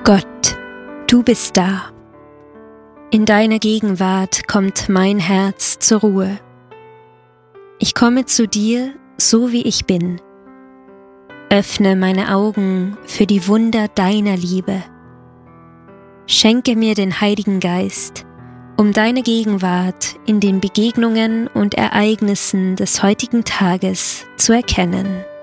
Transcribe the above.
Gott, du bist da. In deiner Gegenwart kommt mein Herz zur Ruhe. Ich komme zu dir, so wie ich bin. Öffne meine Augen für die Wunder deiner Liebe. Schenke mir den Heiligen Geist, um deine Gegenwart in den Begegnungen und Ereignissen des heutigen Tages zu erkennen.